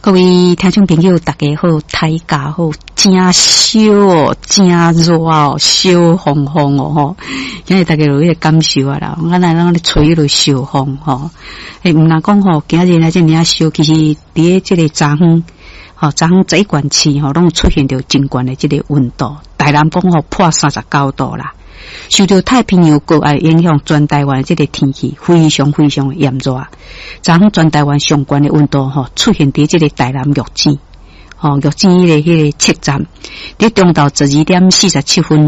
各位听众朋友大家好，大家好，真烧哦，真热哦，烧烘烘哦吼，今日大家有迄个感受啊啦，我来让你吹迄个烧风吼，毋若讲吼，今日来这尔烧，其实伫咧这个昨昏，吼昨昏这一罐市吼，拢出现着真悬的这个温度，台南讲吼破39度啦。受到太平洋高压影响，全台湾这个天气非常非常的炎热。昨昏全台湾上悬的温度吼，出现伫这个台南玉井，玉井迄个测站，伫中昼12点47分。